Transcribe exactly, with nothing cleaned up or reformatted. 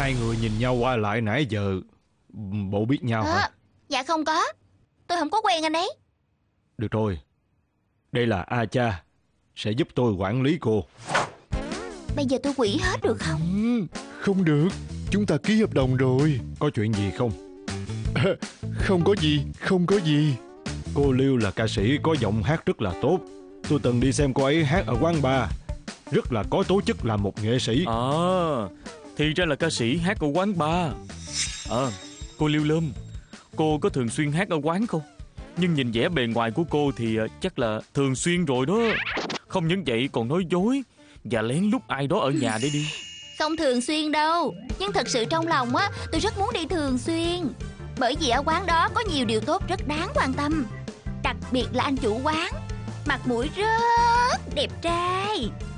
Hai người nhìn nhau qua lại nãy giờ, bộ biết nhau à, hả? Dạ không có. Tôi không có quen anh ấy. Được rồi, đây là A Cha, sẽ giúp tôi quản lý cô. Bây giờ tôi quỵ hết được không? Ừ, không được, chúng ta ký hợp đồng rồi. Có chuyện gì không? À, không có gì, không có gì. Cô Liêu là ca sĩ có giọng hát rất là tốt. Tôi từng đi xem cô ấy hát ở quán bar, rất là có tố chất làm một nghệ sĩ. À, thì ra là ca sĩ hát ở quán bar. À, cô Liêu Lâm, cô có thường xuyên hát ở quán không? Nhưng nhìn vẻ bề ngoài của cô thì chắc là thường xuyên rồi đó. Không những vậy còn nói dối và lén lút ai đó ở nhà để đi. Không thường xuyên đâu. Nhưng thật sự trong lòng á, tôi rất muốn đi thường xuyên. Bởi vì ở quán đó có nhiều điều tốt rất đáng quan tâm. Đặc biệt là anh chủ quán, mặt mũi rất đẹp trai.